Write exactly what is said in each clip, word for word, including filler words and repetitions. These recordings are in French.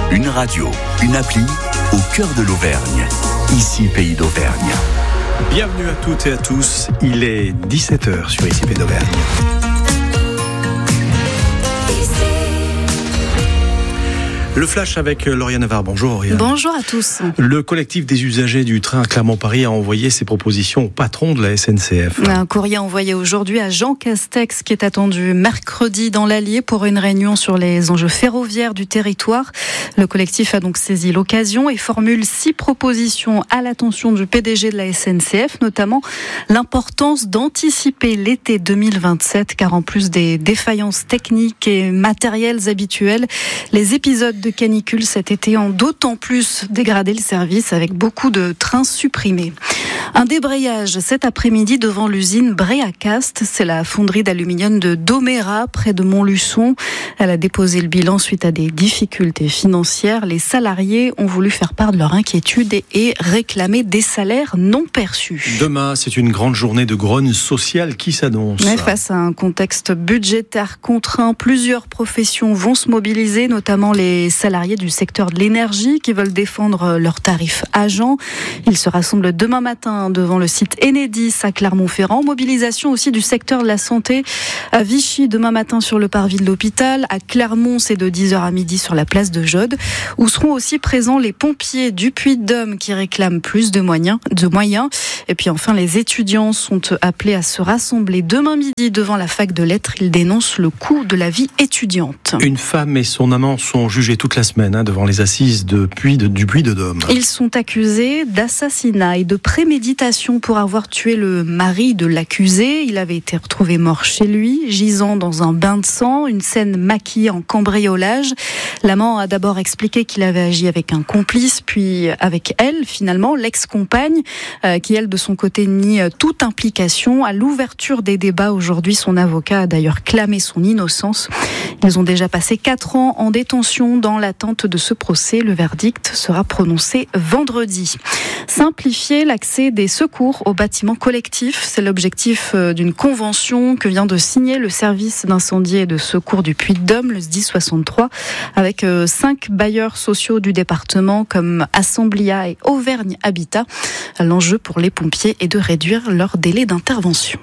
Une radio, une appli au cœur de l'Auvergne. Ici, Pays d'Auvergne. Bienvenue à toutes et à tous. Il est dix-sept heures sur Ici, Pays d'Auvergne. Le flash avec Lauriane Navarre. Bonjour Lauriane. Bonjour à tous. Le collectif des usagers du train Clermont-Paris a envoyé ses propositions au patron de la S N C F. Un courrier envoyé aujourd'hui à Jean Castex qui est attendu mercredi dans l'Allier pour une réunion sur les enjeux ferroviaires du territoire. Le collectif a donc saisi l'occasion et formule six propositions à l'attention du P D G de la S N C F, notamment l'importance d'anticiper l'été deux mille vingt-sept, car en plus des défaillances techniques et matérielles habituelles, les épisodes de canicule cet été ont d'autant plus dégradé le service avec beaucoup de trains supprimés. Un débrayage cet après-midi devant l'usine Bréacast, c'est la fonderie d'aluminium de Domérat près de Montluçon. Elle a déposé le bilan suite à des difficultés financières. Les salariés ont voulu faire part de leur inquiétude et, et réclamer des salaires non perçus. Demain, c'est une grande journée de grogne sociale qui s'annonce. Mais face à un contexte budgétaire contraint, plusieurs professions vont se mobiliser, notamment les salariés du secteur de l'énergie qui veulent défendre leurs tarifs agents. Ils se rassemblent demain matin devant le site Enedis à Clermont-Ferrand. Mobilisation aussi du secteur de la santé à Vichy demain matin sur le parvis de l'hôpital. À Clermont, c'est de dix heures à midi sur la place de Jaude, où seront aussi présents les pompiers du Puy-de-Dôme qui réclament plus de moyens, de moyens. Et puis enfin, les étudiants sont appelés à se rassembler demain midi devant la fac de lettres. Ils dénoncent le coût de la vie étudiante. Une femme et son amant sont jugés toute la semaine hein, devant les assises de Puy de, du Puy-de-Dôme. Ils sont accusés d'assassinat et de préméditation pour avoir tué le mari de l'accusé. Il avait été retrouvé mort chez lui, gisant dans un bain de sang, une scène maquillée en cambriolage. L'amant a d'abord expliqué qu'il avait agi avec un complice, puis avec elle, finalement, l'ex-compagne, euh, qui elle, de son côté, nie toute implication. À l'ouverture des débats aujourd'hui, son avocat a d'ailleurs clamé son innocence. Ils ont déjà passé quatre ans en détention dans l'attente de ce procès. Le verdict sera prononcé vendredi. Simplifier l'accès des secours aux bâtiments collectifs, c'est l'objectif d'une convention que vient de signer le service d'incendie et de secours du Puy-de-Dôme, le S D I soixante-trois, avec cinq bailleurs sociaux du département comme Assemblia et Auvergne Habitat. L'enjeu pour les pompiers est de réduire leur délai d'intervention.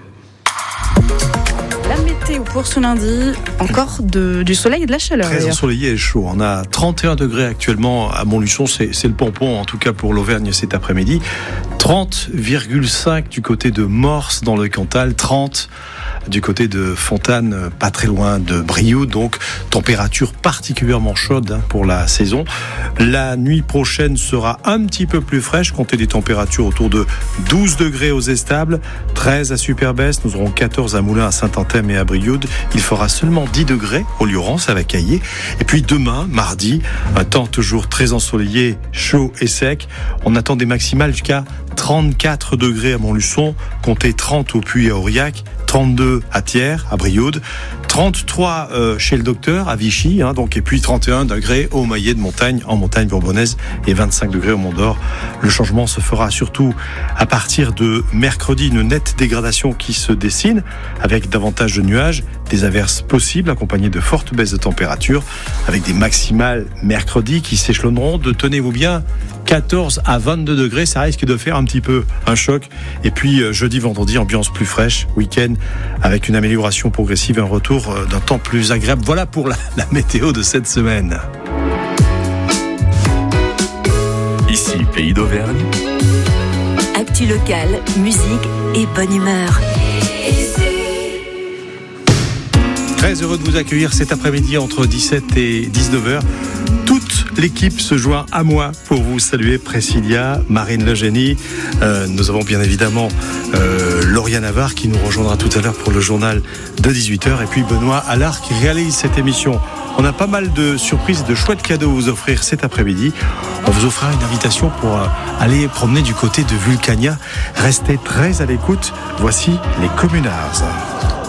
La météo pour ce lundi, encore de, du soleil et de la chaleur. Très ensoleillé et chaud. On a trente et un degrés actuellement à Montluçon, c'est, c'est le pompon en tout cas pour l'Auvergne cet après-midi. trente virgule cinq du côté de Morse dans le Cantal, trente du côté de Fontane, pas très loin de Brioude, donc température particulièrement chaude hein, pour la saison. La nuit prochaine sera un petit peu plus fraîche, comptez des températures autour de douze degrés aux Estables, treize à Superbès, nous aurons quatorze à Moulins, à Saint-Anthème et à Brioude. Il fera seulement dix degrés au Lurance, à la Caillé. Et puis demain, mardi, un temps toujours très ensoleillé, chaud et sec. On attend des maximales jusqu'à trente-quatre degrés à Montluçon, comptez trente au Puy et à Aurillac, trente-deux à Thiers, à Brioude, trente-trois euh, chez le docteur à Vichy, hein, donc, et puis trente et un degrés au Maillet de Montagne, en montagne bourbonnaise, et vingt-cinq degrés au Mont d'Or. Le changement se fera surtout à partir de mercredi, une nette dégradation qui se dessine, avec davantage de nuages, des averses possibles, accompagnées de fortes baisses de température, avec des maximales mercredi qui s'échelonneront de, tenez-vous bien, quatorze à vingt-deux degrés, ça risque de faire un petit peu un choc. Et puis jeudi, vendredi, ambiance plus fraîche, week-end avec une amélioration progressive et un retour d'un temps plus agréable. Voilà pour la, la météo de cette semaine. Ici, Pays d'Auvergne. Actu local, musique et bonne humeur. Très heureux de vous accueillir cet après-midi entre dix-sept et dix-neuf heures. Toute l'équipe se joint à moi pour vous saluer. Priscilla, Marine Legénie. Euh, nous avons bien évidemment euh, Lauriane Navarre qui nous rejoindra tout à l'heure pour le journal de dix-huit heures. Et puis Benoît Allard qui réalise cette émission. On a pas mal de surprises, de chouettes cadeaux à vous offrir cet après-midi. On vous offrira une invitation pour euh, aller promener du côté de Vulcania. Restez très à l'écoute. Voici les Communards.